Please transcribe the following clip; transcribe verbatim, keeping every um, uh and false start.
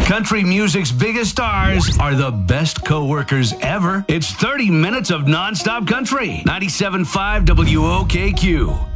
Country music's biggest stars are the best co-workers ever. It's thirty minutes of nonstop country. ninety-seven point five W O K Q.